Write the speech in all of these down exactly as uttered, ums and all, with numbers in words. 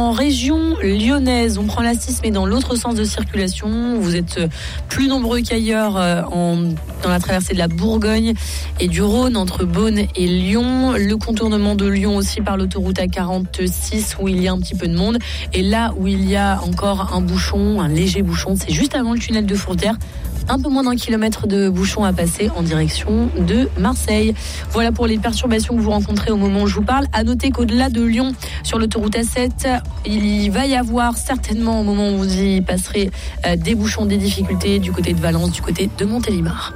En région lyonnaise, on prend la six mais dans l'autre sens de circulation. Vous êtes plus nombreux qu'ailleurs en, dans la traversée de la Bourgogne et du Rhône entre Beaune et Lyon. Le contournement de Lyon aussi par l'autoroute A quarante-six où il y a un petit peu de monde. Et là où il y a encore un bouchon, un léger bouchon, c'est juste avant le tunnel de Fourvière. Un peu moins d'un kilomètre de bouchon à passer en direction de Marseille. Voilà pour les perturbations que vous rencontrez au moment où je vous parle. À noter qu'au-delà de Lyon, sur l'autoroute A sept, il va y avoir certainement au moment où vous y passerez des bouchons, des difficultés du côté de Valence, du côté de Montélimar.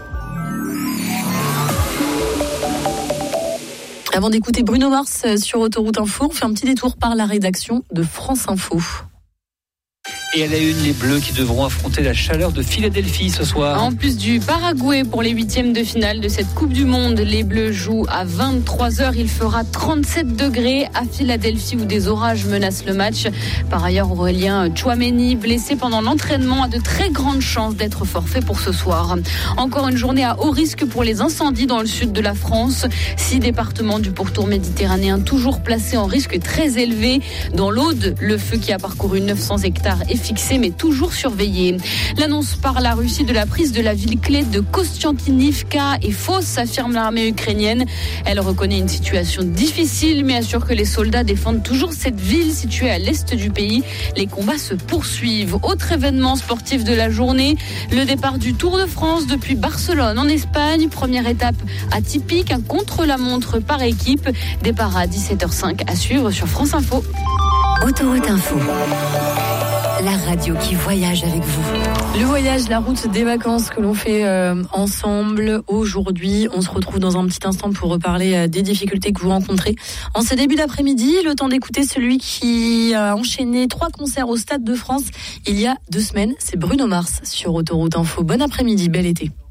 Avant d'écouter Bruno Mars sur Autoroute Info, on fait un petit détour par la rédaction de France Info. Et à la une, les Bleus qui devront affronter la chaleur de Philadelphie ce soir. En plus du Paraguay pour les huitièmes de finale de cette Coupe du Monde, les Bleus jouent à vingt-trois heures. Il fera trente-sept degrés à Philadelphie où des orages menacent le match. Par ailleurs, Aurélien Tchouaméni, blessé pendant l'entraînement, a de très grandes chances d'être forfait pour ce soir. Encore une journée à haut risque pour les incendies dans le sud de la France. Six départements du pourtour méditerranéen toujours placés en risque très élevé. Dans l'Aude, le feu qui a parcouru neuf cents hectares est fixé mais toujours surveillé. L'annonce par la Russie de la prise de la ville clé de Kostiantynivka est fausse, affirme l'armée ukrainienne. Elle reconnaît une situation difficile mais assure que les soldats défendent toujours cette ville située à l'est du pays. Les combats se poursuivent. Autre événement sportif de la journée, le départ du Tour de France depuis Barcelone en Espagne. Première étape atypique, un contre-la-montre par équipe. Départ à dix-sept heures cinq à suivre sur France Info. Autoroute Info. La radio qui voyage avec vous. Le voyage, la route des vacances que l'on fait euh, ensemble aujourd'hui. On se retrouve dans un petit instant pour reparler euh, des difficultés que vous rencontrez en ce début d'après-midi. Le temps d'écouter celui qui a enchaîné trois concerts au Stade de France il y a deux semaines. C'est Bruno Mars sur Autoroute Info. Bon après-midi, bel été.